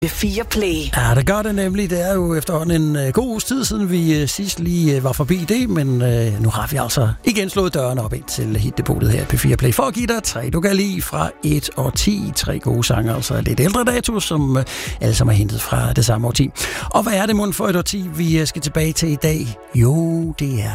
P4 Play. Ja, det gør det nemlig. Det er jo efterhånden en god uges tid siden, vi sidst lige var forbi det, men nu har vi altså igen slået døren op ind til hitdepotet her på P4 Play, for at give dig 3, du kan lide fra 1 og 10. 3 gode sange, altså lidt ældre dato, som alle sammen er hentet fra det samme årti. Og hvad er det mund for et årti, vi skal tilbage til i dag? Jo, det er